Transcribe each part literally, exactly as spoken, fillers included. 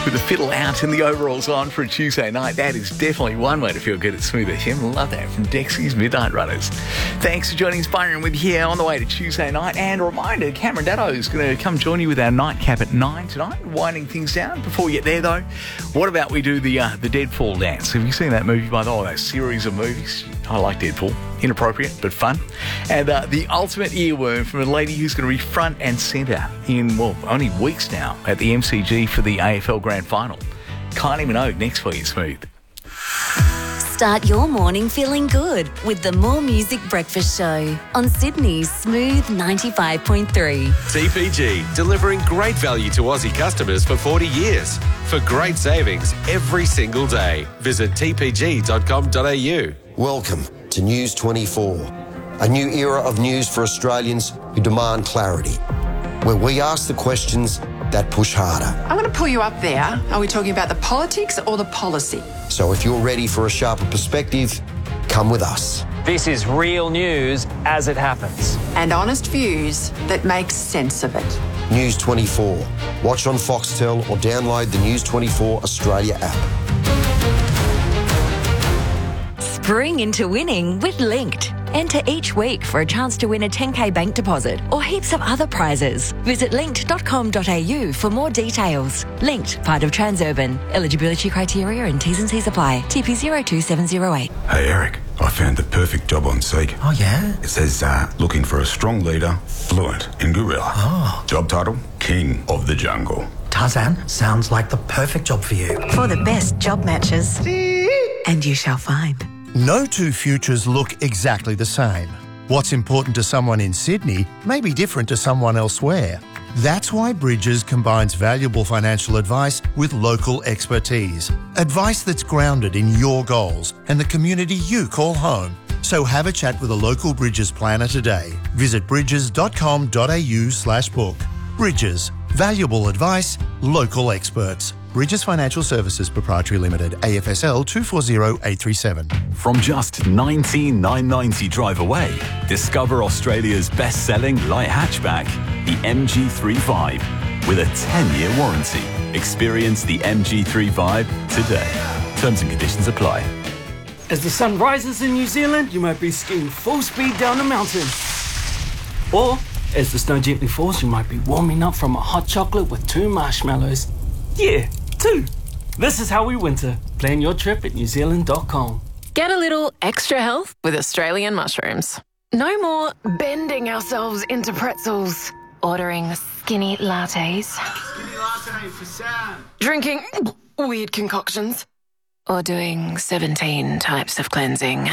with the fiddle out and the overalls on for a Tuesday night. That is definitely one way to feel good at Smooth F M. Love that from Dexy's Midnight Runners. Thanks for joining us, Byron, with you here on the way to Tuesday night. And a reminder, Cameron Daddo is going to come join you with our nightcap at nine tonight, winding things down. Before we get there, though, what about we do the uh, the Deadfall dance? Have you seen that movie, by the way? That series of movies? I like Deadpool. Inappropriate, but fun. And uh, the ultimate earworm from a lady who's going to be front and centre in, well, only weeks now at the M C G for the A F L Grand Final. Kylie Minogue next for you, Smooth. Start your morning feeling good with the More Music Breakfast Show on Sydney's Smooth ninety-five point three. T P G, delivering great value to Aussie customers for forty years. For great savings every single day. Visit t p g dot com dot a u. Welcome to News twenty-four, a new era of news for Australians who demand clarity, where we ask the questions that push harder. I'm going to pull you up there. Are we talking about the politics or the policy? So if you're ready for a sharper perspective, come with us. This is real news as it happens. And honest views that make sense of it. News twenty-four. Watch on Foxtel or download the News twenty-four Australia app. Spring into winning with Linked. Enter each week for a chance to win a ten K bank deposit or heaps of other prizes. Visit linked dot com dot a u for more details. Linked, part of Transurban. Eligibility criteria and T's and C's apply. T P zero two seven zero eight. Hey Eric, I found the perfect job on Seek. Oh yeah? It says uh, looking for a strong leader, fluent in gorilla. Oh. Job title, King of the Jungle. Tarzan, sounds like the perfect job for you. For the best job matches. And you shall find. No two futures look exactly the same. What's important to someone in Sydney may be different to someone elsewhere. That's why Bridges combines valuable financial advice with local expertise. Advice that's grounded in your goals and the community you call home. So have a chat with a local Bridges planner today. Visit bridges dot com dot a u slash book. Bridges. Valuable advice, local experts. Bridges Financial Services Proprietary Limited, A F S L two four zero eight three seven. From just nineteen thousand nine hundred ninety drive away, discover Australia's best-selling light hatchback, the M G thirty-five, with a ten-year warranty. Experience the M G thirty-five today. Terms and conditions apply. As the sun rises in New Zealand, you might be skiing full speed down a mountain. Or, as the snow gently falls, you might be warming up from a hot chocolate with two marshmallows. Yeah, two. This is how we winter. Plan your trip at new zealand dot com. Get a little extra health with Australian mushrooms. No more bending ourselves into pretzels. Ordering skinny lattes. Skinny latte for Sam. Drinking weird concoctions. Or doing seventeen types of cleansing.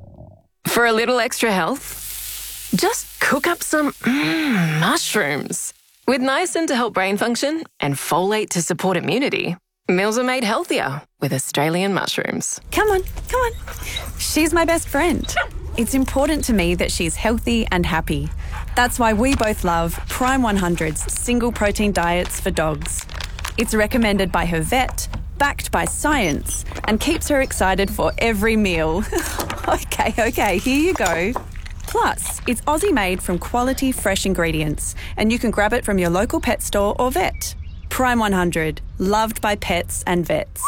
For a little extra health, just cook up some mm, mushrooms. With niacin to help brain function and folate to support immunity, meals are made healthier with Australian mushrooms. Come on, come on. She's my best friend. It's important to me that she's healthy and happy. That's why we both love Prime one hundred's single protein diets for dogs. It's recommended by her vet, backed by science, and keeps her excited for every meal. okay, okay, here you go. Plus, it's Aussie-made from quality, fresh ingredients, and you can grab it from your local pet store or vet. Prime one hundred, loved by pets and vets.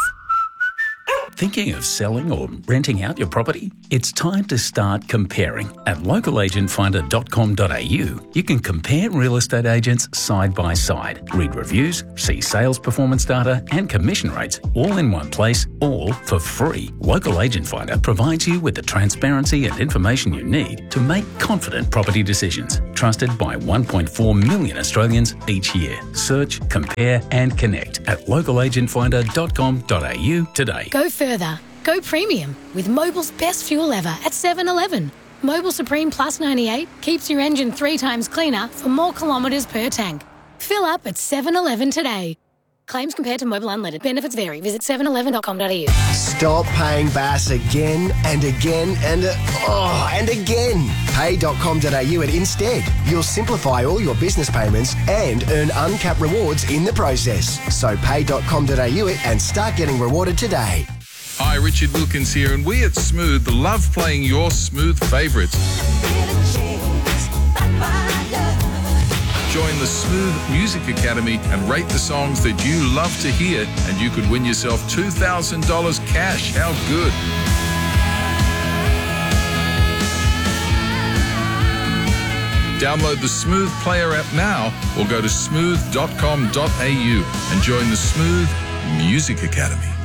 Thinking of selling or renting out your property? It's time to start comparing. At local agent finder dot com dot a u, you can compare real estate agents side by side, read reviews, see sales performance data and commission rates all in one place, all for free. Local Agent Finder provides you with the transparency and information you need to make confident property decisions. Trusted by one point four million Australians each year. Search, compare and connect at local agent finder dot com dot a u today. Go further. Go premium with Mobil's best fuel ever at seven eleven. Mobil Supreme Plus ninety-eight keeps your engine three times cleaner for more kilometres per tank. Fill up at seven eleven today. Claims compared to Mobil Unleaded. Benefits vary. Visit seven eleven dot com dot a u. Stop paying Bass again and again and uh, oh, and again. pay dot com dot a u and instead. You'll simplify all your business payments and earn uncapped rewards in the process. So pay dot com dot a u it and start getting rewarded today. Hi, Richard Wilkins here, and we at Smooth love playing your Smooth favourites. join the Smooth Music Academy and rate the songs that you love to hear, and you could win yourself two thousand dollars cash. How good? Download the Smooth Player app now or go to smooth dot com dot a u and join the Smooth Music Academy.